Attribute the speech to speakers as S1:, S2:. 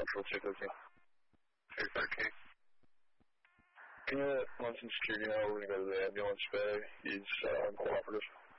S1: Central 215.
S2: 213.
S1: Can you let Munson Security know we're going to go to the ambulance bay? He's uncooperative.